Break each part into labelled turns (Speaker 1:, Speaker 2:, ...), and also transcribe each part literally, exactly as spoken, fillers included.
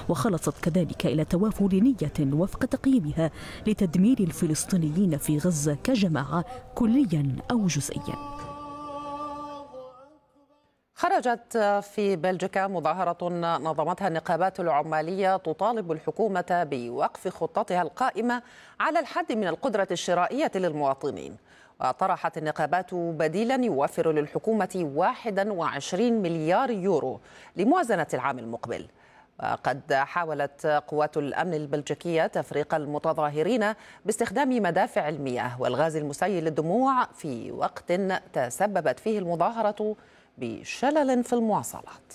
Speaker 1: وخلصت كذلك إلى توافر نية وفق تقييمها لتدمير الفلسطينيين في غزة كجماعة كليا أو جزئيا.
Speaker 2: خرجت في بلجيكا مظاهرة نظمتها النقابات العمالية تطالب الحكومة بوقف خطتها القائمة على الحد من القدرة الشرائية للمواطنين. وطرحت النقابات بديلا يوفر للحكومة واحد وعشرين مليار يورو لموازنة العام المقبل. وقد حاولت قوات الأمن البلجيكية تفريق المتظاهرين باستخدام مدافع المياه والغاز المسيل للدموع في وقت تسببت فيه المظاهرة بشلل في المواصلات.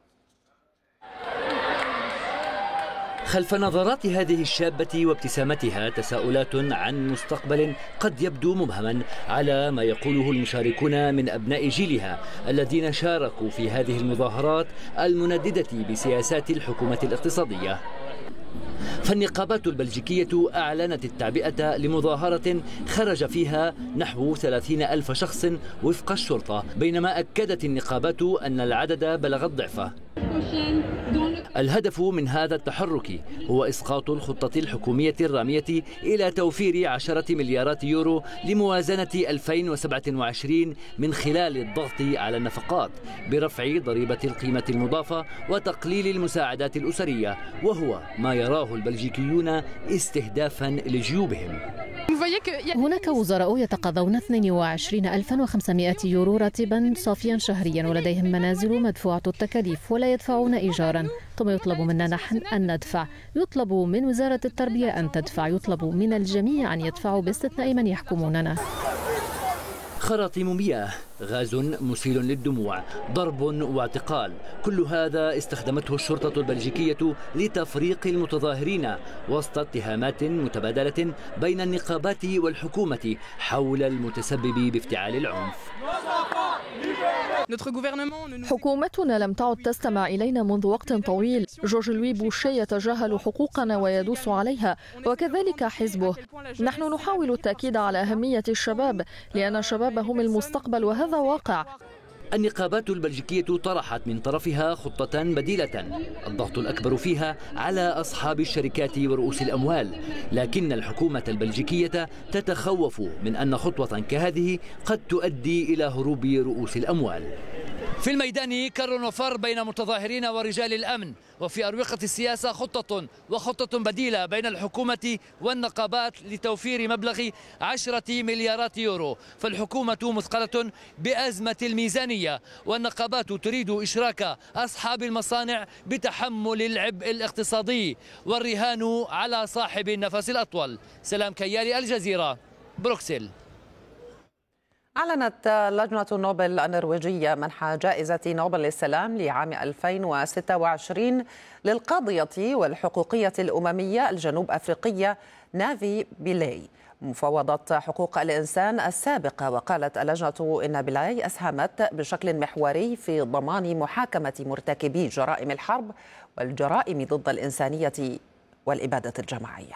Speaker 3: خلف نظرات هذه الشابة وابتسامتها تساؤلات عن مستقبل قد يبدو مبهما على ما يقوله المشاركون من أبناء جيلها الذين شاركوا في هذه المظاهرات المنددة بسياسات الحكومة الاقتصادية. فالنقابات البلجيكية أعلنت التعبئة لمظاهرة خرج فيها نحو ثلاثين ألف شخص وفق الشرطة، بينما أكدت النقابات أن العدد بلغ الضعف. الهدف من هذا التحرك هو إسقاط الخطة الحكومية الرامية إلى توفير عشرة مليارات يورو لموازنة ألفين وسبعة وعشرين من خلال الضغط على النفقات برفع ضريبة القيمة المضافة وتقليل المساعدات الأسرية، وهو ما يراه البلجيكيون استهدافا لجيوبهم.
Speaker 4: هناك وزراء يتقاضون اثنين وعشرين ألفا وخمسمائة يورو راتبا صافيا شهريا ولديهم منازل مدفوعة التكاليف ولا يدفعون إيجارا، ثم يطلب منا نحن أن ندفع، يطلب من وزارة التربية أن تدفع، يطلب من الجميع أن يدفعوا باستثناء من يحكموننا.
Speaker 3: خراطيم مياه، غاز مسيل للدموع، ضرب واعتقال، كل هذا استخدمته الشرطة البلجيكية لتفريق المتظاهرين وسط اتهامات متبادلة بين النقابات والحكومة حول المتسبب بافتعال العنف.
Speaker 4: حكومتنا لم تعد تستمع إلينا منذ وقت طويل. جورج لوي بوشي يتجاهل حقوقنا ويدوس عليها، وكذلك حزبه. نحن نحاول التأكيد على أهمية الشباب، لأن الشباب هم المستقبل وهذا واقع.
Speaker 3: النقابات البلجيكية طرحت من طرفها خطة بديلة الضغط الأكبر فيها على أصحاب الشركات ورؤوس الأموال، لكن الحكومة البلجيكية تتخوف من أن خطوة كهذه قد تؤدي إلى هروب رؤوس الأموال. في الميدان كر وفر بين متظاهرين ورجال الأمن، وفي أروقة السياسة خطة وخطة بديلة بين الحكومة والنقابات لتوفير مبلغ عشرة مليارات يورو. فالحكومة مثقلة بأزمة الميزانية، والنقابات تريد إشراك أصحاب المصانع بتحمل العبء الاقتصادي، والرهان على صاحب النفس الأطول. سلام كيالي، الجزيرة، بروكسل.
Speaker 2: أعلنت لجنة نوبل النرويجية منح جائزة نوبل للسلام لعام ألفين وستة وعشرين للقاضية والحقوقية الأممية الجنوب أفريقية نافي بيلاي مفوضة حقوق الإنسان السابقة. وقالت اللجنة إن بيلاي أسهمت بشكل محوري في ضمان محاكمة مرتكبي جرائم الحرب والجرائم ضد الإنسانية والإبادة الجماعية.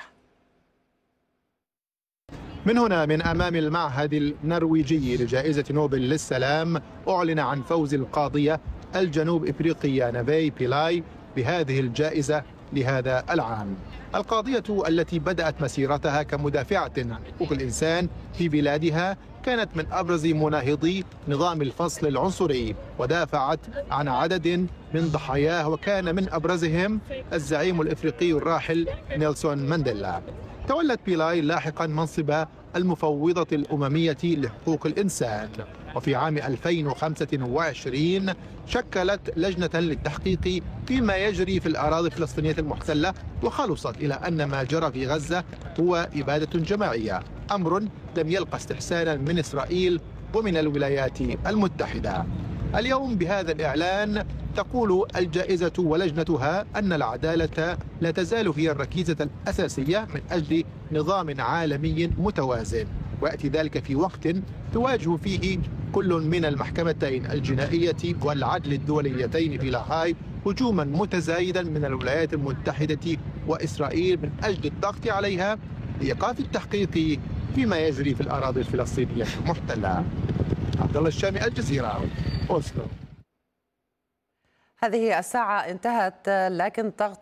Speaker 5: من هنا من أمام المعهد النرويجي لجائزة نوبل للسلام أعلن عن فوز القاضية الجنوب إفريقية نافي بيلاي بهذه الجائزة لهذا العام. القاضية التي بدأت مسيرتها كمدافعة عن حقوق الإنسان في بلادها كانت من أبرز مناهضي نظام الفصل العنصري، ودافعت عن عدد من ضحاياه، وكان من أبرزهم الزعيم الإفريقي الراحل نيلسون مانديلا. تولت بيلاي لاحقا منصب المفوضة الأممية لحقوق الإنسان، وفي عام ألفين وخمسة وعشرين شكلت لجنة للتحقيق فيما يجري في الأراضي الفلسطينية المحتلة، وخلصت إلى أن ما جرى في غزة هو إبادة جماعية، أمر لم يلقى استحسانا من إسرائيل ومن الولايات المتحدة. اليوم بهذا الإعلان تقول الجائزة ولجنتها أن العدالة لا تزال هي الركيزة الأساسية من أجل نظام عالمي متوازن، ويأتي ذلك في وقت تواجه فيه كل من المحكمتين الجنائية والعدل الدوليتين في لاهاي هجوما متزايدا من الولايات المتحدة وإسرائيل من أجل الضغط عليها لإيقاف التحقيق فيما يجري في الأراضي الفلسطينية المحتلة. عبد الله الشامي، الجزيرة، أوسلو.
Speaker 2: هذه الساعة انتهت، لكن تغطية